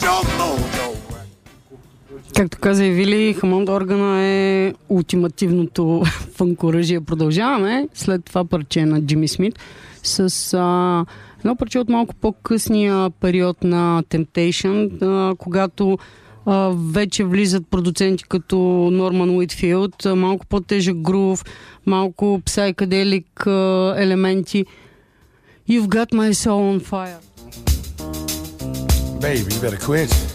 Както каза и Вили, Хамонд органа е ултимативното фънк оръжие. Продължаваме след това парче на Джими Смит с едно парче от малко по-късния период на Temptation, когато вече влизат продуценти като Норман Уитфилд, малко по-тежък грув, малко псайкаделик елементи. You've got my soul on fire. Baby, you better quit.